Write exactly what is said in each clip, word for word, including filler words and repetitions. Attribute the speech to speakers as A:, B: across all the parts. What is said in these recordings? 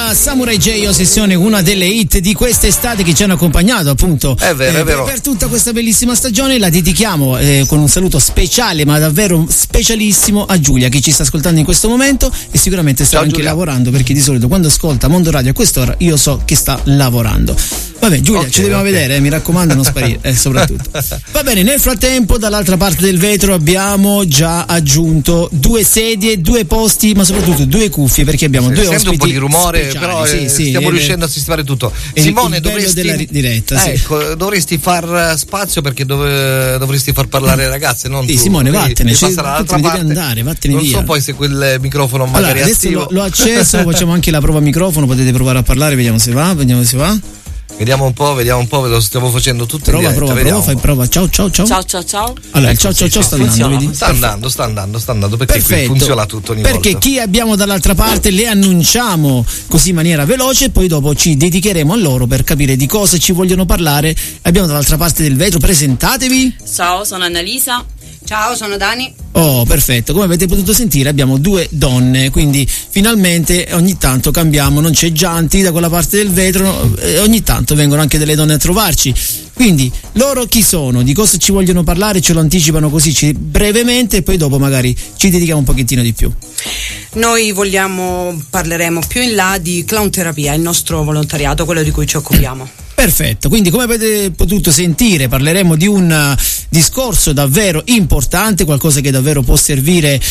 A: era Samurai J O Sessione, una delle hit di quest'estate che ci hanno accompagnato appunto
B: è vero,
A: eh,
B: è vero.
A: per tutta questa bellissima stagione. La dedichiamo eh, con un saluto speciale, ma davvero specialissimo, a Giulia che ci sta ascoltando in questo momento e sicuramente sta
B: Ciao,
A: anche
B: Giulia.
A: lavorando, perché di solito quando ascolta Mondo Radio a quest'ora io so che sta lavorando. Vabbè Giulia,
B: Okay,
A: ci dobbiamo
B: okay.
A: vedere, eh, mi raccomando non sparire, eh, soprattutto. Va bene, nel frattempo dall'altra parte del vetro abbiamo già aggiunto due sedie, due posti, ma soprattutto due cuffie, perché abbiamo
B: Sì,
A: due
B: sento
A: ospiti
B: un po' di rumore,
A: speciali.
B: però
A: Sì,
B: eh,
A: sì,
B: stiamo
A: eh,
B: riuscendo a sistemare tutto.
A: il-
B: Simone,
A: il bello
B: dovresti
A: della ri- diretta, sì.
B: ecco, dovresti far spazio, perché dove, dovresti far parlare le ragazze, non
A: Sì,
B: tu.
A: Simone,
B: Quindi
A: vattene,
B: devi
A: cioè,
B: passare
A: tu
B: dall'altra
A: te ne
B: parte.
A: devi andare, vattene
B: non
A: via.
B: so poi se quel microfono
A: Allora,
B: magari è
A: adesso
B: attivo.
A: l'ho, l'ho acceso, facciamo anche la prova microfono, potete provare a parlare, vediamo se va, vediamo se va.
B: Vediamo un po', vediamo un po', lo stiamo facendo tutto
A: Prova,
B: in diretta,
A: prova,
B: vediamo.
A: prova, fai prova. Ciao, ciao, ciao.
C: Ciao ciao ciao.
A: Allora, il
B: Ecco,
A: ciao, ciao,
B: sì,
A: ciao
B: sì,
A: sta
B: sì,
A: andando,
C: funziona,
A: vedi?
B: Sta andando, sta andando, sta andando, perché qui
A: Perfetto.
B: funziona tutto ogni
A: Perché
B: volta.
A: chi abbiamo dall'altra parte le annunciamo così in maniera veloce e poi dopo ci dedicheremo a loro per capire di cosa ci vogliono parlare. Abbiamo dall'altra parte del vetro, presentatevi.
C: Ciao, sono Annalisa.
D: Ciao, sono Dani.
A: Oh, perfetto, come avete potuto sentire abbiamo due donne, quindi finalmente ogni tanto cambiamo, non c'è Gianti da quella parte del vetro, eh, ogni tanto vengono anche delle donne a trovarci. Quindi loro chi sono, di cosa ci vogliono parlare, ce lo anticipano così ci- brevemente e poi dopo magari ci dedichiamo un pochettino di più.
D: Noi vogliamo, parleremo più in là di clown terapia, il nostro volontariato, quello di cui ci occupiamo.
A: Perfetto, quindi come avete potuto sentire parleremo di un uh, discorso davvero importante, qualcosa che davvero può servire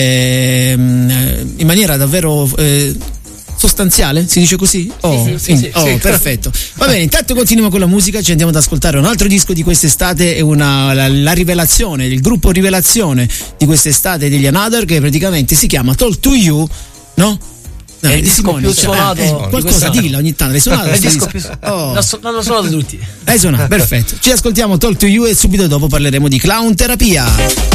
A: ehm, in maniera davvero eh, sostanziale, si dice così? Oh,
C: sì, sì,
A: in-
C: sì,
A: oh,
B: sì.
A: perfetto. Va bene, intanto continuiamo con la musica, ci andiamo ad ascoltare un altro disco di quest'estate, è una, la, la rivelazione, il gruppo rivelazione di quest'estate degli Another, che praticamente si chiama Talk to You, no? No,
E: È il
A: di
E: disco
A: Simone,
E: più
A: cioè,
E: suonato
A: eh,
E: di
A: qualcosa
E: quest'anno.
A: dilla ogni tanto, l'hai suonato?
E: È il
A: questo
E: disco
A: disco?
E: più.
A: Oh.
E: L'ho su- L'hanno suonato tutti.
A: Hai suonato, perfetto. Ci ascoltiamo Talk to You e subito dopo parleremo di clown terapia.